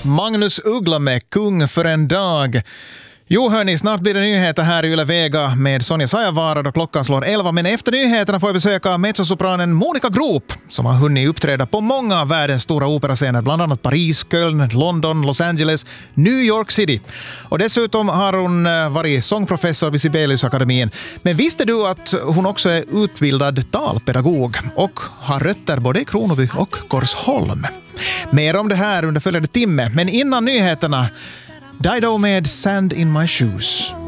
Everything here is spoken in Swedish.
Magnus Uggla med Kung för en dag. Jo hörni, snart blir det nyheter här i Yle Vega med Sonja Sajavara då klockan slår 11. Men efter nyheterna får jag besöka mezzosopranen Monica Groop som har hunnit uppträda på många av världens stora operascener, bland annat Paris, Köln, London, Los Angeles, New York City. Och dessutom har hon varit sångprofessor vid Sibeliusakademin. Men visste du att hon också är utbildad talpedagog och har rötter både i Kronoby och Korsholm? Mer om det här under följande timme, men innan nyheterna Dido med Sand in My Shoes.